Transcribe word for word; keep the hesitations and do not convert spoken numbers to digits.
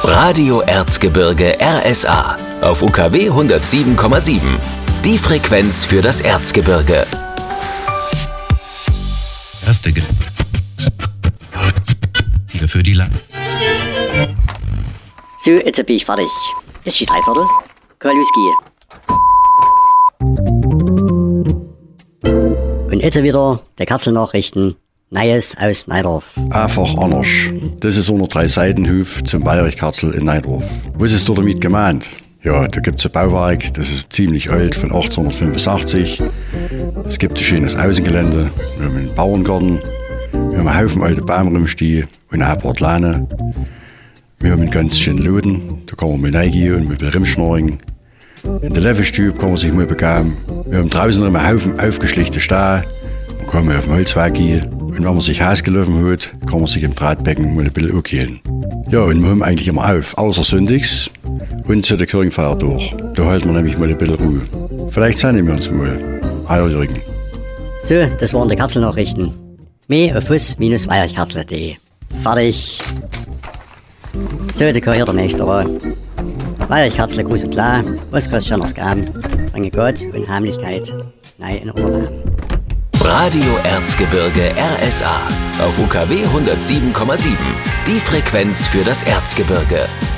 Radio Erzgebirge R S A auf U K W hundertsieben Komma sieben. Die Frequenz für das Erzgebirge. Erste Ge für die Lang. So, jetzt bin ich fertig. Ist die Dreiviertel? Kann losgehen. Und jetzt wieder der Katzelnachrichten. Neues aus Neidorf. Einfach anders. Das ist unter drei Seitenhof zum Bayerich-Katzel in Neidorf. Was ist dort damit gemeint? Ja, da gibt es ein Bauwerk, das ist ziemlich alt, von achtzehnhundertfünfundachtzig. Es gibt ein schönes Außengelände, wir haben einen Bauerngarten, wir haben einen Haufen alte Bäume rumstehen und ein paar Lähne. Wir haben einen ganz schönen Loden, da kann man mal reingehen und mal rumschnorren. In der Levelstube kann man sich mal begaben. Wir haben draußen einen Haufen aufgeschlichte Stall, man kann mal auf den Holzweg gehen. Und wenn man sich Haus gelaufen hat, kann man sich im Drahtbecken mal ein bisschen ankehren. Ja, und wir haben eigentlich immer auf, außer sonntags und zu der Kirchenfeier durch. Da halten wir nämlich mal ein bisschen Ruhe. Vielleicht sehen wir uns mal. Hallo Jürgen. So, das waren die Katzelnachrichten. Mehr auf fuss Bindestrich bayerichkatzel punkt de. Fertig. So, jetzt gehört der nächste Rat. Bayerichkatzel, groß und klar. Was kann es schon noch geben? Danke Gott und Heimlichkeit. Nein, in Urlaub. Radio Erzgebirge R S A auf U K W hundertsieben Komma sieben. Die Frequenz für das Erzgebirge.